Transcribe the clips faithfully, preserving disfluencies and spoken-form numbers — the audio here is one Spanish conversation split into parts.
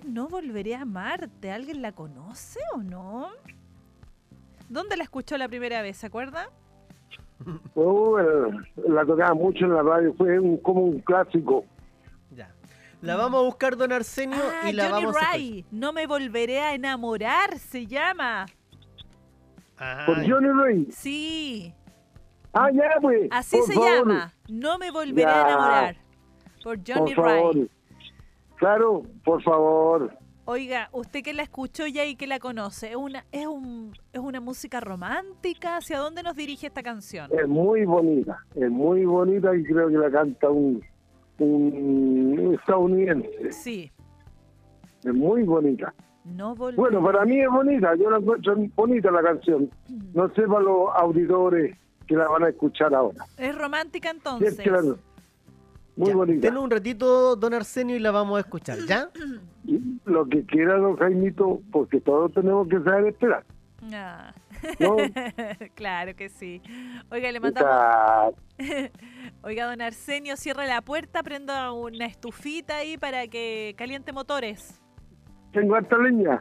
No volveré a amarte. ¿Alguien la conoce o no? ¿Dónde la escuchó la primera vez? ¿Se acuerda? Oh, eh, la tocaba mucho en la radio, fue un, como un clásico. Ya. La vamos a buscar, don Arsenio, Ah, y la Johnny vamos a Ray. No me volveré a enamorar, se llama. Por Ay. Johnny Ray. Sí, Ah, ya, pues. así por se favor. llama. No me volveré Ya. a enamorar. Por Johnny Por favor. Ray. Claro, por favor. Oiga, usted que la escuchó ya y que la conoce, ¿es una, es un, es una música romántica? ¿Hacia dónde nos dirige esta canción? Es muy bonita, es muy bonita y creo que la canta un, un estadounidense. Sí. Es muy bonita. No volveré. Bueno, para mí es bonita, yo la encuentro bonita la canción. No sé para los auditores que la van a escuchar ahora. Es romántica Sí, entonces. es que la- muy Ya, bonita. denos un ratito, don Arsenio, y la vamos a escuchar, ¿ya? Y lo que quiera don Jaimito, porque todos tenemos que saber esperar. Ah. ¿No? Claro que sí. Oiga, le mandamos. Está- Oiga, don Arsenio, cierre la puerta, prenda una estufita ahí para que caliente motores. Tengo harta leña.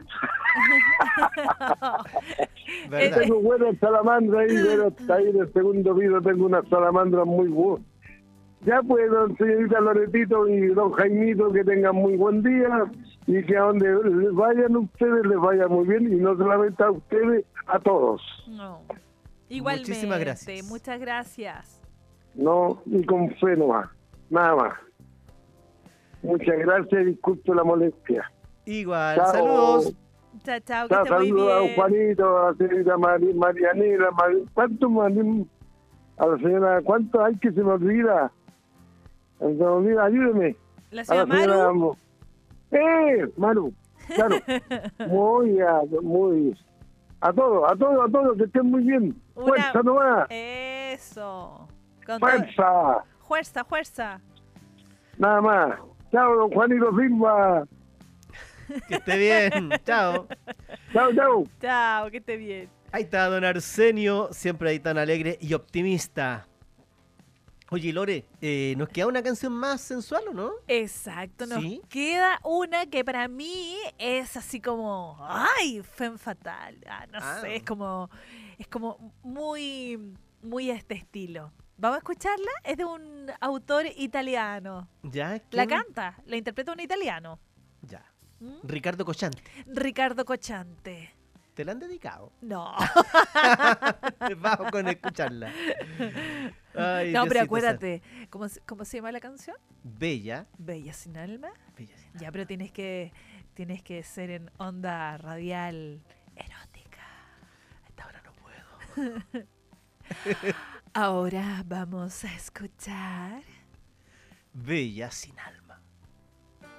¿Verdad? Tengo buena salamandra ahí, pero está ahí en el segundo piso tengo una salamandra muy buena. Ya pues, don señorita Loretito y don Jaimito, que tengan muy buen día y que a donde les vayan ustedes les vaya muy bien y no solamente a ustedes, a todos. No. Igualmente. Muchísimas gracias. Muchas gracias. No, y con fe nomás, nada más. Muchas gracias y disculpe la molestia. Igual, Chao. saludos. Chao, chao, que Chao, esté muy saludos a don bien. Juanito, a la señorita Mari, Marianela, Mari- ¿cuánto Mari- a la señora, cuánto hay que se me olvida? Se me olvida, ayúdeme. La A señora la señora Maru. Mo- ¡Eh! Maru, claro. Muy, a, muy. A todos, a todos, a todos, que estén muy bien. Una- Fuerza nomás. Eso. Con todo- Fuerza. Fuerza, fuerza. Nada más. Chao, don Juanito Silva. Que esté bien. Chao. Chao, chao. Chao, que esté bien. Ahí está don Arsenio, siempre ahí tan alegre y optimista. Oye, Lore, eh, ¿nos queda una canción más sensual o no? Exacto, nos ¿Sí? queda una que para mí es así como, ay, femme fatal, ah, no Ah. sé, es como, es como muy, muy este estilo. Vamos a escucharla, es de un autor italiano. ¿Ya? La ¿quién? canta, la interpreta un italiano, Ya. ¿Mm? Ricardo Cochante. Ricardo Cocciante. ¿Te la han dedicado? No, Vamos con escucharla. Ay, no, pero Diosito acuérdate, ¿cómo, se- ¿cómo se llama la canción? santo. Bella. Bella sin alma. Bella sin Ya, pero tienes que, tienes que ser en onda radial erótica. A esta hora no puedo. Ahora vamos a escuchar. Bella sin alma.